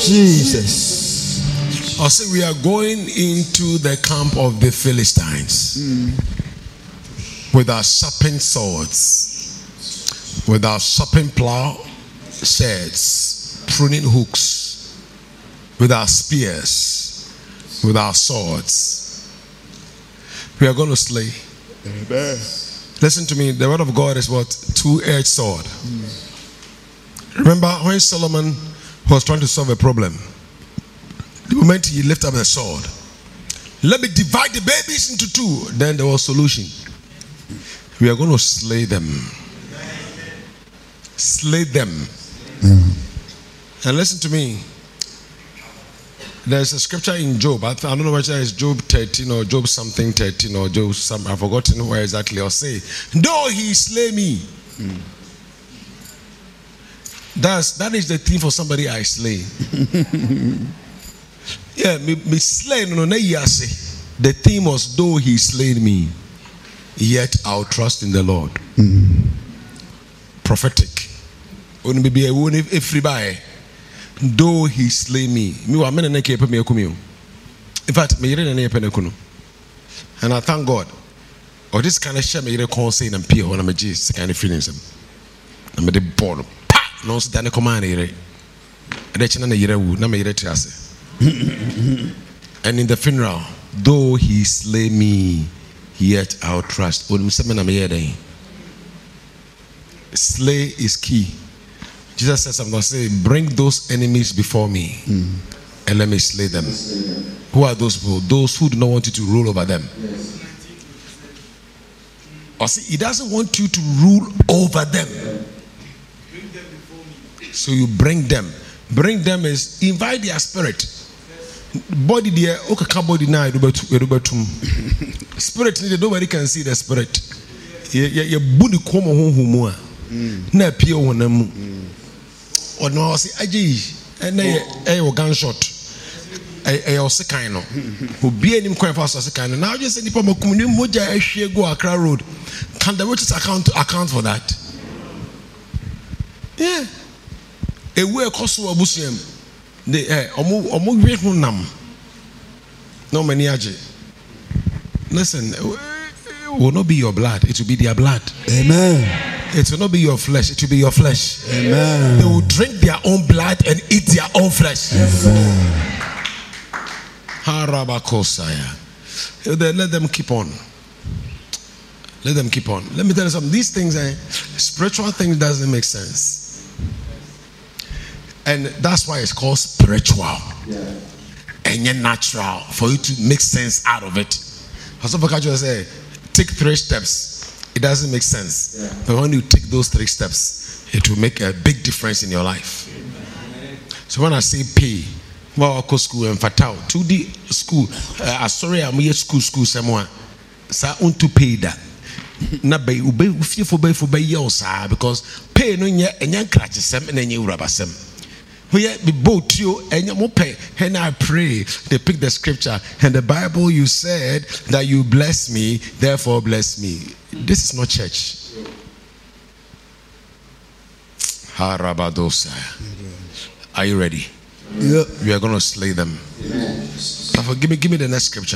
Jesus. I say we are going into the camp of the Philistines with our sharpened swords, with our sharpened plow sheds, pruning hooks, with our spears, with our swords. We are going to slay. Amen. Listen to me, the word of God is what? Two-edged sword. Remember when Solomon was trying to solve a problem, the moment he lifted up the sword, let me divide the babies into two, then there was solution. We are going to slay them. Slay them. And listen to me, there's a scripture in Job. I don't know whether it's Job 13 or Job something 13 or Job some, I've forgotten where exactly. Or say, though he slay me. That is the thing for somebody I slay. Yeah, me slay no say. The theme was though he slayed me, yet I'll trust in the Lord. Prophetic. Only be a one if free by. Though he slay me, in fact, and I thank God. Or this kind of share me saying and peer when I'm a G's kind of feelings. I'm a bored. No, so then a command here. And in the funeral, though he slay me, yet I'll trust. Slay is key. Jesus says, I'm going to say, bring those enemies before me and let me slay them. Who are those people? Those who do not want you to rule over them. Or see, he doesn't want you to rule over them. So you bring them. Bring them is invite their spirit. Body there, okay, body now, spirit needed, nobody can see the spirit. You body come home, na pure one. Or no, I say, and a gunshot. I also kind of who be any quite fast as a kind of now just any problem community go Accra Road. Can the voters account for that? Yeah. A way cost to a busium. The no many aje. Listen, it will not be your blood, it will be their blood. Amen. It will not be your flesh, it will be your flesh. Amen. They will drink their own blood and eat their own flesh. Amen. Let them keep on. Let them keep on. Let me tell you something. These things, spiritual things doesn't make sense. And that's why it's called spiritual. And yet natural. For you to make sense out of it. As I say, take 3 steps. It doesn't make sense. But when you take those 3 steps, it will make a big difference in your life. So when I say pay, well, I school and fatal to the school. Sorry, I'm here school someone. So I want to pay that. Na be ube for be years because pay no nya enya krache sem na enya uraba sem. We be both you enya mo pay. And I pray they pick the scripture and the Bible you said that you bless me, therefore bless me. This is not church. Harabadosa. Are you ready? Yeah. We are going to slay them. Give me the next scripture.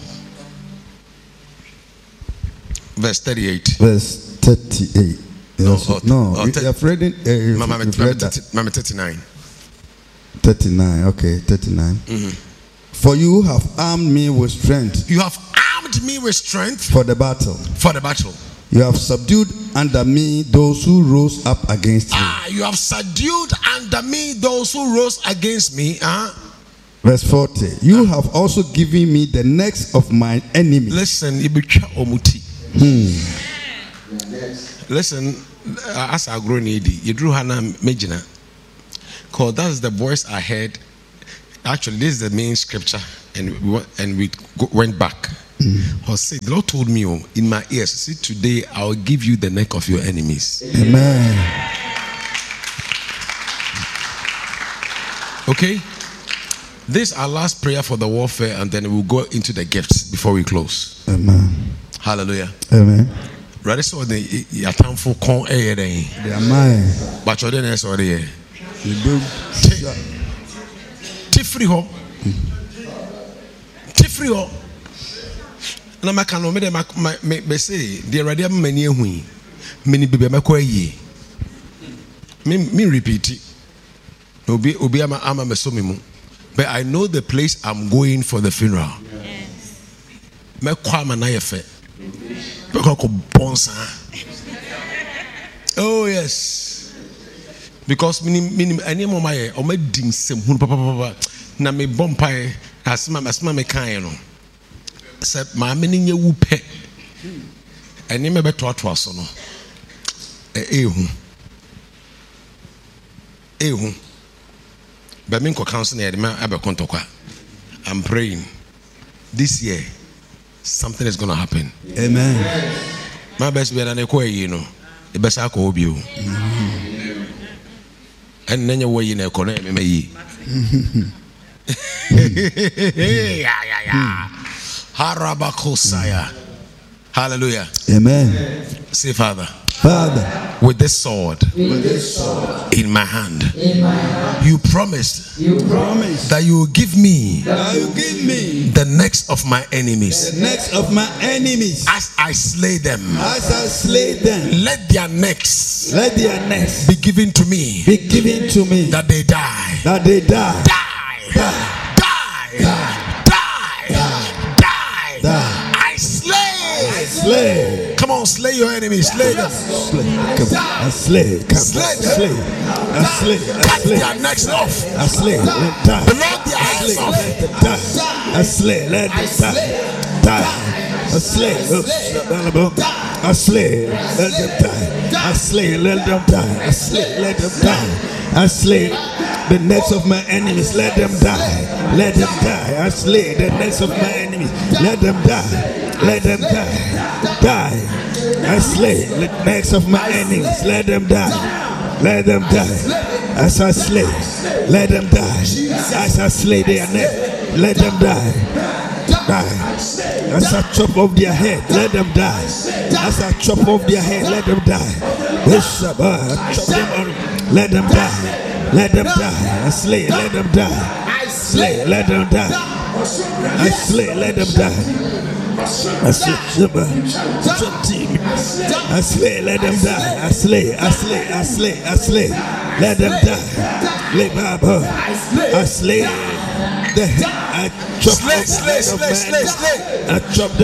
Verse 38. Verse 38. Yes. No, you have read it. 39. 39. Okay, 39. For you have armed me with strength. You have armed me with strength for the battle. For the battle. You have subdued under me those who rose up against me. You have subdued under me those who rose against me. Verse 40. You have also given me the necks of my enemies. Listen, listen, as I grow needy, you drew Hannah Majina. Because that's the voice I heard. Actually, this is the main scripture, and we went back. The Lord told me in my ears, see, today I will give you the neck of your enemies. Amen. Okay? This is our last prayer for the warfare, and then we'll go into the gifts before we close. Amen. Hallelujah. Amen. Ready? So the atamfo kon eye den. They are mine. But you didn't say Tifri ho. Na maka no me de me say the radio many ehu many baby mako ye me repeat it obi ama me so me mu, but I know the place I'm going for the funeral. Yes. Me kwa na ye fe me ko bonsa. Oh yes, because minim any mama ye o me dim sem hu papa na me bompai asma me kan no se ma me nye wu pe eni me beto so no ehu but me ko counsel na me abe kontokwa. I'm praying this year something is going to happen. Amen. My best be na ko yi no e be sa ko obi o en nanya wo yi na ko na me yi. Yeah. Harabakosaya. Hallelujah. Amen. Say, Father, with this sword in my hand, you promised that you will give me the necks of my enemies. As I slay them, let their necks be given to me. That they die. I slay. Come on, slay your enemies. Slay them. I slay. Cut their necks off. Blow their eyes off. I slay. Let them die. I slay. I slay. Let them die. I slay. Let them die. I slay. Let them die. I slay the necks of my enemies. Let them die. Let them die. I slay the necks of my enemies. Let them die. Let them die. Die. I slay the necks of my enemies. Let them die. Let them die. As I slay, let them die. As I slay their neck, let them die. Die. As I chop off their head, let them die. As I chop off their head, let them die. Chop them on. Let them die. Let them die. I slay, let them die. Slay, let them die. I slay, let them die. I slay, let them die. I slay. Let them die. I slay. I chop